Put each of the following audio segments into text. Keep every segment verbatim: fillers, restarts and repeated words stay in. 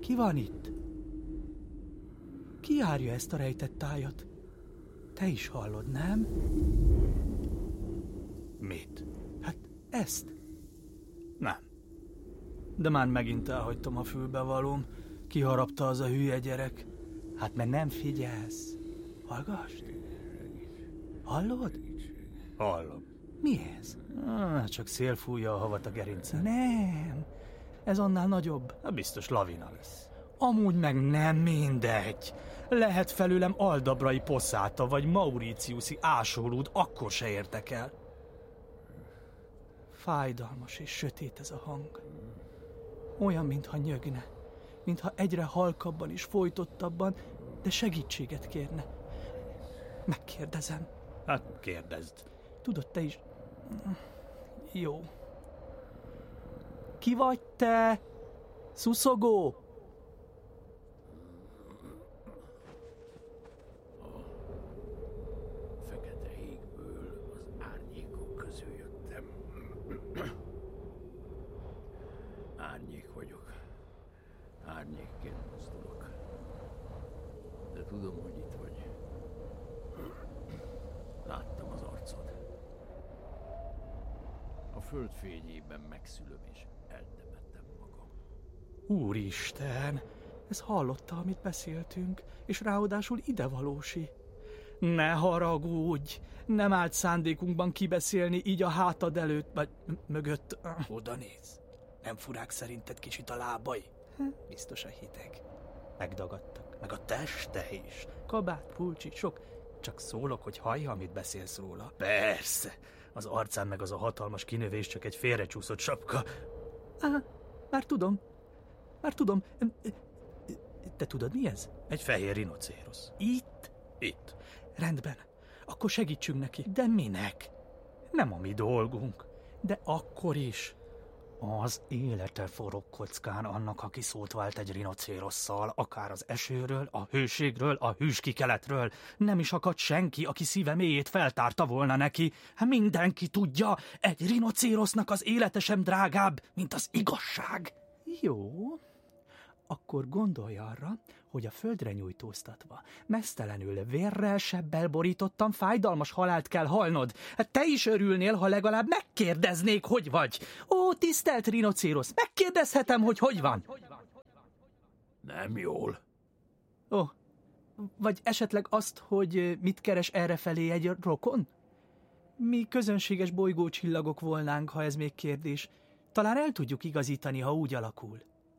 Ki van itt? Ki járja ezt a rejtett tájat? Te is hallod, nem? Mit? Hát ezt. Nem. De már megint elhagytam a fülbevalóm. Kiharapta az a hülye gyerek. Hát mert nem figyelsz. Hallgasd. Hallod? Hallom. Mi ez? Ah, csak szél fújja a havat a gerincen. Nem. Ez annál nagyobb. Na biztos lavina lesz. Amúgy meg nem mindegy. Lehet felőlem aldabrai poszáta, vagy mauritiuszi ásólúd, akkor se értek el. Fájdalmas és sötét ez a hang. Olyan, mintha nyögne. Mintha egyre halkabban és folytottabban, de segítséget kérne. Megkérdezem. Hát kérdezd. Tudod, te is... Jó. Ki vagy te? Szuszogó? Fekete égből az árnyékok közül jöttem. Árnyék vagyok. Árnyékként mozdulok. De tudom, hogy itt vagy. Láttam az arcod. A föld fényében megszülöm, és eltemettem magam. Úristen, ez hallotta, amit beszéltünk, és ráadásul idevalósi. Ne haragudj, nem állt szándékunkban kibeszélni így a hátad előtt, vagy mögött. Oda néz. Nem furák szerinted kicsit a lábai? Biztos a hideg. Megdagadtak. Meg a teste is. Kabát, pulcsi, sok. Csak szólok, hogy hallja, amit beszélsz róla. Persze. Az arcán meg az a hatalmas kinövés csak egy félrecsúszott sapka. Á, már tudom. Már tudom. Te tudod, mi ez? Egy fehér rinocérosz. Itt? Itt. Rendben. Akkor segítsünk neki. De minek? Nem a mi dolgunk. De akkor is. Az élete forog kockán annak, aki szót vált egy rinocérosszal, akár az esőről, a hőségről, a hűskikeletről. Nem is akadt senki, aki szíve mélyét feltárta volna neki. Hát mindenki tudja, egy rinocérosznak az élete sem drágább, mint az igazság. Jó, akkor gondolj arra, hogy a földre nyújtóztatva, meztelenül vérrel, sebbel borítottan fájdalmas halált kell halnod. Hát te is örülnél, ha legalább megkérdeznék, hogy vagy. Ó, tisztelt rinocérosz, megkérdezhetem, hogy hogy van? Nem jól. Ó, vagy esetleg azt, hogy mit keres errefelé egy rokon? Mi közönséges bolygócsillagok volnánk, ha ez még kérdés. Talán el tudjuk igazítani, ha úgy alakul.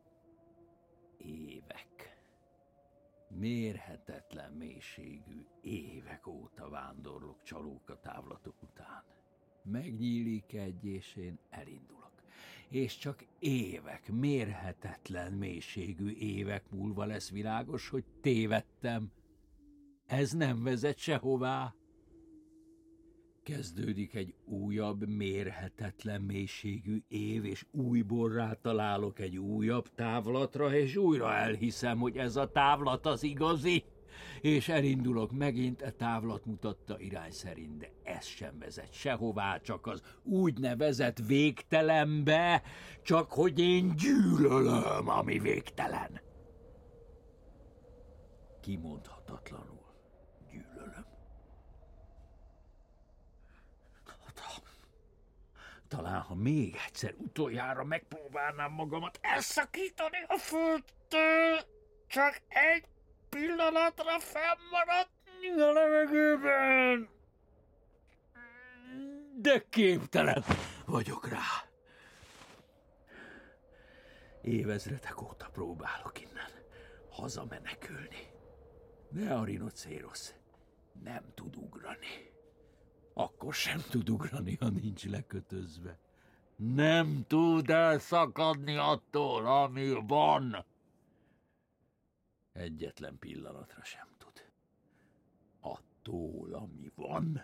Évek. Mérhetetlen mélységű évek óta vándorlok csalóka távlatok után. Megnyílik egy, és én elindulok. És csak évek, mérhetetlen mélységű évek múlva lesz világos, hogy tévedtem. Ez nem vezet sehová. Kezdődik egy újabb, mérhetetlen mélységű év, és újból rátalálok egy újabb távlatra, és újra elhiszem, hogy ez a távlat az igazi, és elindulok megint, a távlat mutatta irány szerint, de ez sem vezet sehová, csak az úgynevezett végtelenbe, csak hogy én gyűlölöm, ami végtelen. Kimondhatatlanul gyűlölöm. Talán, ha még egyszer utoljára megpróbálnám magamat elszakítani a földtől, csak egy pillanatra fennmaradni a levegőben. De képtelen vagyok rá. Évezredek óta próbálok innen hazamenekülni. De a rinocérosz nem tud ugrani. Akkor sem tud ugrani, ha nincs lekötözve. Nem tud elszakadni attól, ami van. Egyetlen pillanatra sem tud. Attól, ami van.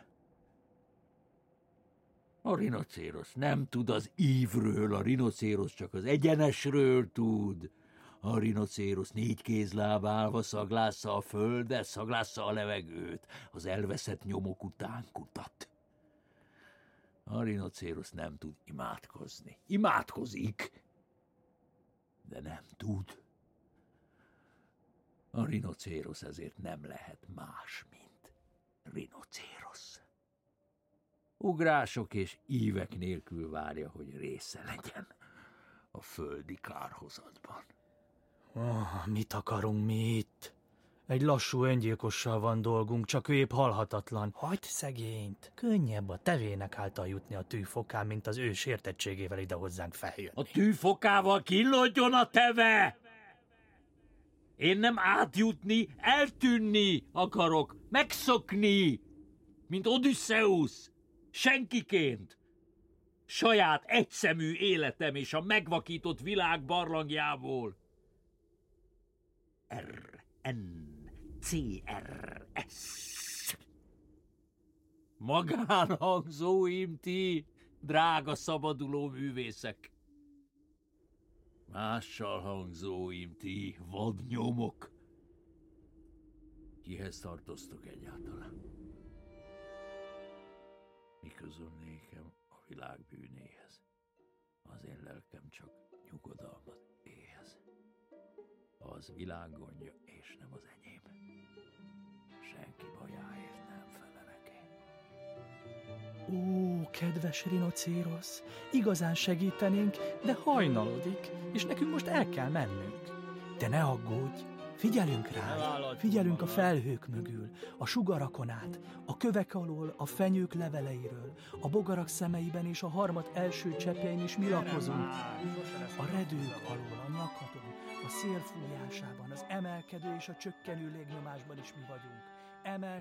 A rinocérosz nem tud az ívről, a rinocérosz csak az egyenesről tud. A rinocérosz négy kézláb állva szaglásza a földet, szaglásza a levegőt, az elveszett nyomok után kutat. A rinocérosz nem tud imádkozni. Imádkozik, de nem tud. A rinocérosz ezért nem lehet más, mint rinocérosz. Ugrások és ívek nélkül várja, hogy része legyen a földi kárhozatban. Oh, mit akarunk mi itt? Egy lassú öngyilkossal van dolgunk, csak ő épp halhatatlan. Hagyd szegényt! Könnyebb a tevének által jutni a tűfokán, mint az ő sértettségével ide hozzánk feljönni. A tűfokával kínlódjon a teve! Én nem átjutni, eltűnni akarok, megszokni, mint Odüsszeusz, senkiként. Saját egyszemű életem és a megvakított világ barlangjából. R N C R S Magánhangzóim ti, drága szabaduló művészek. Mással hangzóim ti, vadnyomok. Kihez tartoztok egyáltalán? Miközben nékem a világ bűnéhez. Az én lelkem csak nyugodalmat éhez. Az világ gondja, és nem az enyém. Senki bajáért nem felelek én. Ó, kedves rinocérosz, igazán segítenénk, de hajnalodik, és nekünk most el kell mennünk. De ne aggódj, figyelünk rád, figyelünk a felhők mögül, a sugarakon át, a kövek alól, a fenyők leveleiről, a bogarak szemeiben és a harmat első cseppjein is mi lakozunk. A redők alól, a nyakadon, a szél fújásában, az emelkedő és a csökkenő légnyomásban is mi vagyunk. Emel